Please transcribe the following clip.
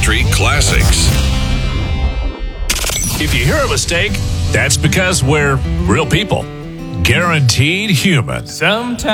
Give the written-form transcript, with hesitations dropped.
country classics. If you hear a mistake, that's because we're real people. Guaranteed human. Sometimes